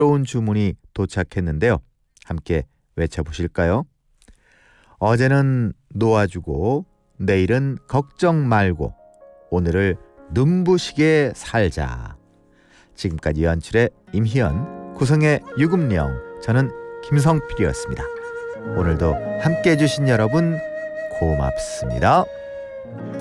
새로운 주문이 도착했는데요. 함께 외쳐보실까요? 어제는 놓아주고 내일은 걱정 말고 오늘을 눈부시게 살자. 지금까지 연출의 임희연, 구성의 유금령, 저는 김성필이었습니다. 오늘도 함께해 주신 여러분 고맙습니다.